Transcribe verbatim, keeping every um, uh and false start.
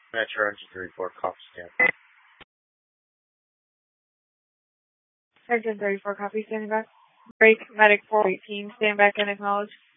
Metro Engine three four, copy stand. Engine thirty-four, copy, standing back. Break, medic four eighteen, stand back and acknowledge.